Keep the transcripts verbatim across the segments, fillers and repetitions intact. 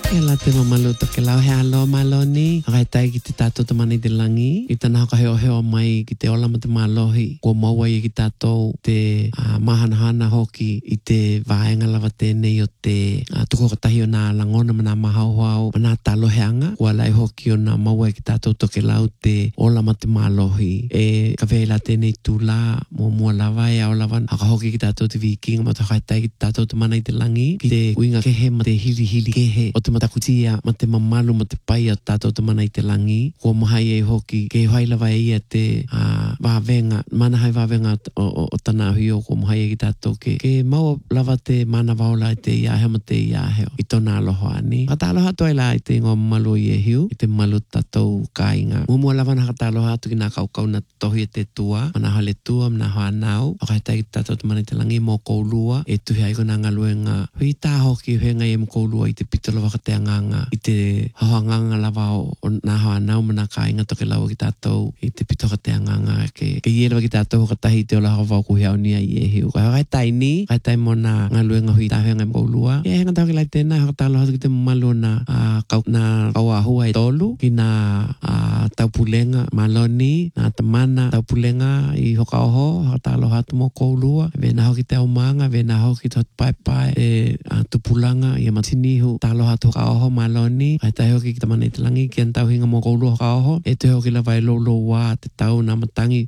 E la te mamalu to ke lau he alo maloni. Akai tai ki te tātou te mani te langi. I tana haka heo heo mai ki te ola ma te malohi. Kua maua i ki tātou te uh, mahanahana hoki i te vaenga lava tēnei o te uh, tuko katahi o nā langona ma nā mahauhau ma nā taloheanga. Kua lai hoki o nā maua i ki tātou to ke lau te ola ma te malohi. E ka vei la tēnei tūlā mo mua lava e au lava. Haka hoki ki tātou te vikinga ma te hakai tai ki tātou te mana i te langi. Ki te uinga kehe ma te hiri hiri kehe o te matakutia ma te mamalu ma te pai o tātou te mana i te langi. Kua mahai e hoki ke hai lava e ia te uh, wāwenga, mana hai wāwenga o, o, o tana hui o kua mahai e ki tātou ke, ke mau lava te mana waola i te iaheo ma te iaheo i tōna aloha ani. Kata aloha toi la i te ngō malu i e hiu, i te malu tātou kāinga. Mumua lava na kata aloha atu ki nā kaukau na tohi e te tua, mana hale tua, mana hoa nau, o kai tai ki tātou te mana i te langi mō koulua, e tuhi aiko nā ngaluenga hui tā hoki hui ngai e mō koulua i te pitolo waka te anganga, i te hahoanganga lava o, o nā hoa nau mana kāinga toke lau ki tātou i te pitoka te anganga ke, ke ierawa ki tātou katahi te ola hawau kuhi au nia i e hiu. Kai kai tai ni, kai tai mo nā ngaluenga hui tā hui ngai mō koulua. E henga tau ki lai tēnā, haka tālo hatu ki te malu na uh, kau, nā kauahua i tolu, ki nā uh, taupulenga maloni, nā tamana taupulenga i hoka oho, haka tālo hatu mō koulua. Ve nā hoki te aumanga, ve nā hoki te hot pai pai, e uh, tupulanga i a matinihu, tālo hatu hoka oho maloni, kai tai hoki ki tamana i te langi, ki an tau hinga mō koulua hoka oho, e te hoki lava i lolo wā, te tau nā matangi,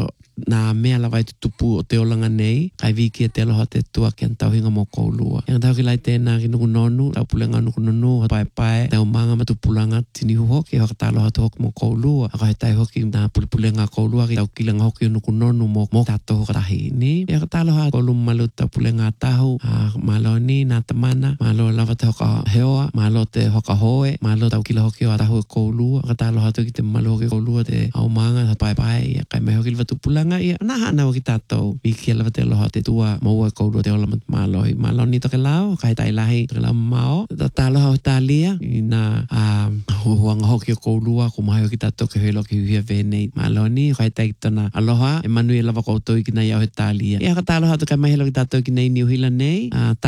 nā mea lava i te tupu o te olanga nei, kai viki e te aloha te tua ki an tau hinga mō koulua. E an tau ki lai tēnā ki nuku nonu, tau pulenga nuku nonu, hot pai pai, tau manga ma tupulanga tinihu hoki, hoka tālo hatu hoki mō koulua, a kai tai hoki nā pulenga koulua, ki tau kilanga hoki o nuku nonu mō mō tātou hoka tahi ni. E hoka tālo hatu koulu malu tau pulenga tahu, a maloni, nā tamana, malo lava te hoka heoa, malo te hoka hoe, malo tau kila hoki o a tahu e koulua, hoka tālo hatu ki te malu hoki koulua te au manga, hot pai pai, a kai mai hoki liva tupulanga, ia na hana o ki tātou i ki alawa te aloha te tua maua kourua te ola mat mālohi māloni toke lau, kai tai lahi toke lau mao, ta aloha o tālia i nā huanga hoki o kourua ko mahi o ki tātou ke huelo ki huia venei māloni, kai tai ki tana aloha e manu e lava koutou i ki nai au he tālia. Ia ka tā aloha toke mahi lo ki tātou ki nei New Zealand nei,